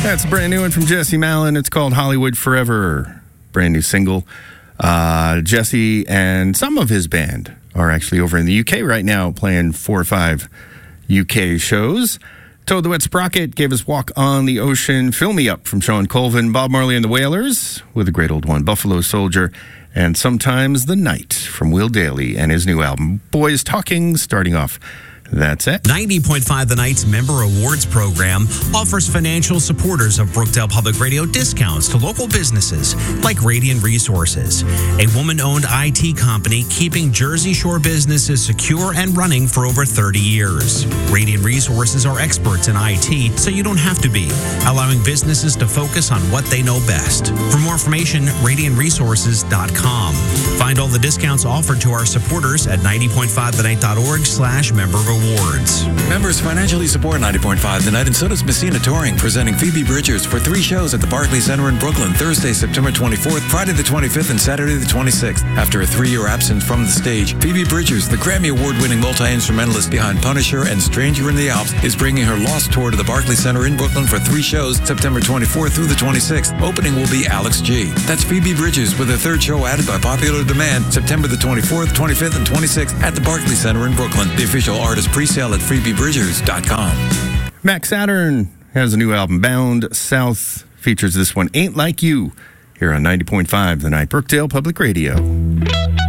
That's a brand new one from Jesse Malin. It's called Hollywood Forever. Brand new single. Jesse and some of his band are actually over in the UK right now playing 4 or 5 UK shows. Toad the Wet Sprocket gave us Walk on the Ocean. Fill Me Up from Sean Colvin. Bob Marley and the Wailers with a great old one, Buffalo Soldier. And Sometimes the Night from Will Daly and his new album, Boys Talking, starting off. That's it. 90.5 The Night's Member Awards program offers financial supporters of Brookdale Public Radio discounts to local businesses like Radiant Resources, a woman-owned IT company keeping Jersey Shore businesses secure and running for over 30 years. Radiant Resources are experts in IT, so you don't have to be, allowing businesses to focus on what they know best. For more information, radiantresources.com. Find all the discounts offered to our supporters at 90.5thenight.org/member awards. Members financially support 90.5 The Night, and so does Messina Touring, presenting Phoebe Bridgers for 3 shows at the Barclays Center in Brooklyn, Thursday, September 24th, Friday the 25th, and Saturday the 26th. After a 3-year absence from the stage, Phoebe Bridgers, the Grammy Award-winning multi-instrumentalist behind Punisher and Stranger in the Alps, is bringing her Lost tour to the Barclays Center in Brooklyn for 3 shows, September 24th through the 26th. Opening will be Alex G. That's Phoebe Bridgers with a 3rd show added by popular demand, September the 24th, 25th, and 26th at the Barclays Center in Brooklyn. The official artist pre-sale at phoebebridgers.com. Max Saturn has a new album, Bound South. Features this one, Ain't Like You, here on 90.5 The Night, Brookdale Public Radio.